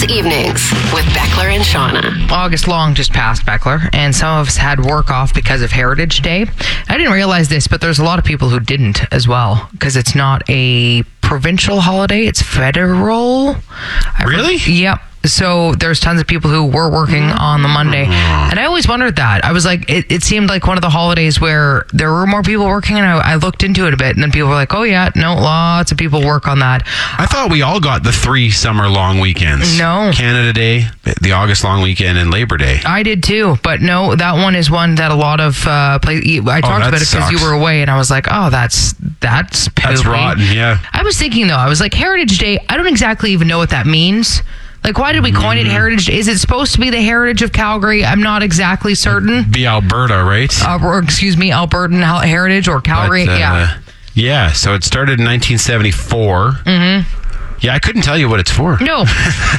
evenings with Beckler and Shauna. August long just passed, Beckler, and some of us had work off because of Heritage Day. I didn't realize this, but there's a lot of people who didn't as well, because it's not a provincial holiday, it's federal. Really? Yep. So there's tons of people who were working on the Monday. And I always wondered that. I was like, it seemed like one of the holidays where there were more people working, and I looked into it a bit, and then people were like, oh yeah, no, lots of people work on that. I thought we all got the 3 summer long weekends. No. Canada Day, the August long weekend, and Labor Day. I did too, but no, that one is one that a lot of I talked about it because you were away, and I was like, oh, that's poopy. That's rotten, yeah. I was thinking though, I was like, Heritage Day, I don't exactly even know what that means. Like, why did we coin it Heritage? Is it supposed to be the heritage of Calgary? I'm not exactly certain. Be Alberta, right? Or excuse me, Albertan heritage or Calgary. But, yeah, so it started in 1974. Mm-hmm. Yeah, I couldn't tell you what it's for. No.